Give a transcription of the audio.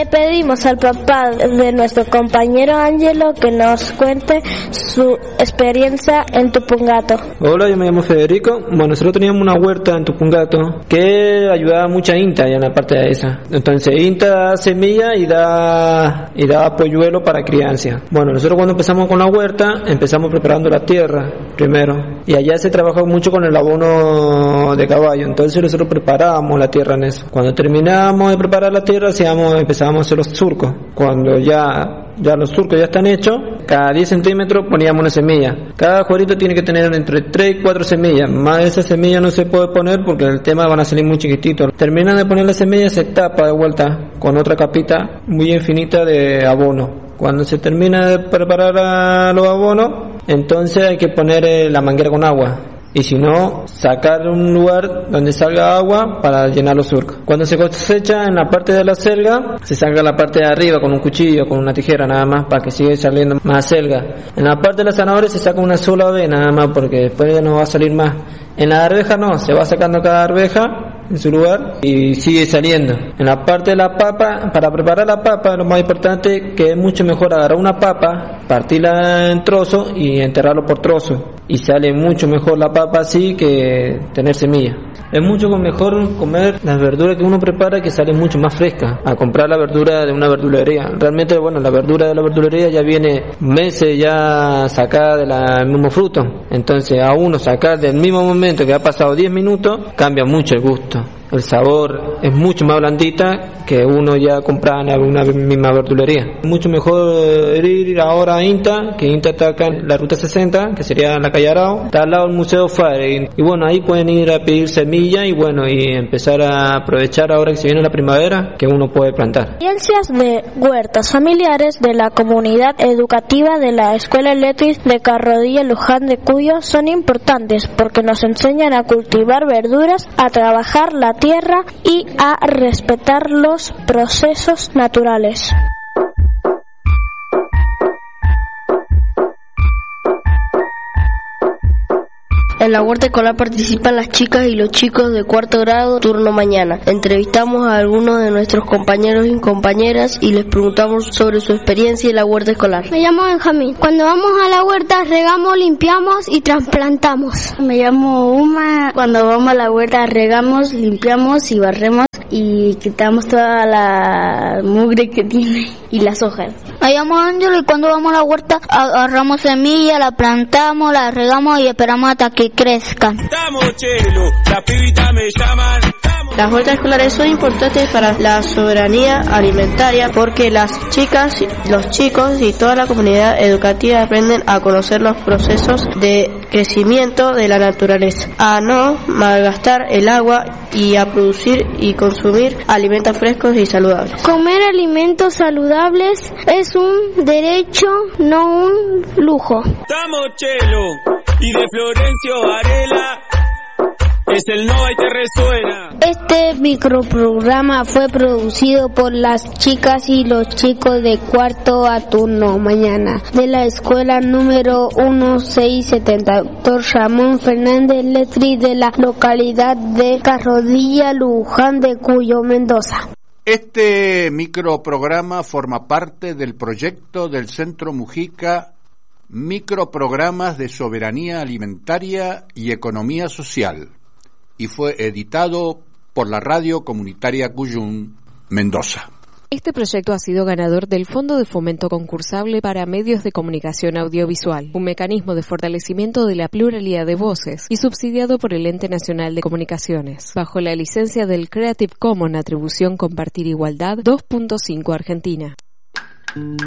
Le pedimos al papá de nuestro compañero Ángelo que nos cuente su experiencia en Tupungato. Hola, yo me llamo Federico. Bueno, nosotros teníamos una huerta en Tupungato que ayudaba mucho a INTA ya en la parte de esa. Entonces INTA da semilla y da polluelo para crianza. Bueno, nosotros cuando empezamos con la huerta empezamos preparando la tierra primero, y allá se trabajó mucho con el abono de caballo. Entonces nosotros preparábamos la tierra en eso. Cuando terminábamos de preparar la tierra empezábamos a hacer los surcos. Cuando ya los surcos ya están hechos, cada 10 centímetros poníamos una semilla. Cada juarito tiene que tener entre 3 y 4 semillas. Más de esa semilla no se puede poner porque el tema van a salir muy chiquititos. Terminan de poner la semilla, se tapa de vuelta con otra capita muy infinita de abono. Cuando se termina de preparar los abonos, entonces hay que poner la manguera con agua. Y si no, sacar un lugar donde salga agua para llenar los surcos. Cuando se cosecha en la parte de la selga, se saca la parte de arriba con un cuchillo, con una tijera nada más, para que siga saliendo más selga. En la parte de la zanahoria se saca una sola vez nada más, porque después ya no va a salir más. En la arveja no, se va sacando cada arveja en su lugar y sigue saliendo. En la parte de la papa, para preparar la papa, lo más importante que es mucho mejor agarrar una papa, partirla en trozos y enterrarlo por trozos. Y sale mucho mejor la papa así que tener semilla. Es mucho mejor comer las verduras que uno prepara, que sale mucho más fresca a comprar la verdura de una verdulería. Realmente, bueno, la verdura de la verdulería ya viene meses ya sacada del mismo fruto. Entonces a uno sacar del mismo momento que ha pasado 10 minutos, cambia mucho el gusto. El sabor es mucho más blandita que uno ya comprar en una misma verdulería. Mucho mejor ir ahora a INTA, que INTA está acá en la ruta 60, que sería en la calle Arao. Está al lado del Museo Fare. Y bueno, ahí pueden ir a pedir semilla y bueno, y empezar a aprovechar ahora que se viene la primavera, que uno puede plantar. Experiencias de huertas familiares de la comunidad educativa de la Escuela Letris de Carrodilla Luján de Cuyo son importantes porque nos enseñan a cultivar verduras, a trabajar la tierra y a respetar los procesos naturales. En la huerta escolar participan las chicas y los chicos de cuarto grado, turno mañana. Entrevistamos a algunos de nuestros compañeros y compañeras y les preguntamos sobre su experiencia en la huerta escolar. Me llamo Benjamín. Cuando vamos a la huerta regamos, limpiamos y trasplantamos. Me llamo Uma. Cuando vamos a la huerta regamos, limpiamos y barremos y quitamos toda la mugre que tiene y las hojas. Me llamo Ángelo y cuando vamos a la huerta agarramos semilla, la plantamos, la regamos y esperamos hasta que crezcan. Las huertas escolares son importantes para la soberanía alimentaria porque las chicas, los chicos y toda la comunidad educativa aprenden a conocer los procesos de crecimiento de la naturaleza, a no malgastar el agua y a producir y consumir alimentos frescos y saludables. Comer alimentos saludables es un derecho, no un lujo. Estamos Chelo y de Florencio Varela. Es el Nova y te resuena. Este microprograma fue producido por las chicas y los chicos de cuarto a turno mañana de la escuela número 1670 Dr. Ramón Fernández Letri de la localidad de Carrodilla Luján de Cuyo, Mendoza. Este microprograma forma parte del proyecto del Centro Mujica Microprogramas de Soberanía Alimentaria y Economía Social y fue editado por la Radio Comunitaria Cuyum, Mendoza. Este proyecto ha sido ganador del Fondo de Fomento Concursable para Medios de Comunicación Audiovisual, un mecanismo de fortalecimiento de la pluralidad de voces y subsidiado por el Ente Nacional de Comunicaciones, bajo la licencia del Creative Commons Atribución Compartir Igualdad 2.5 Argentina.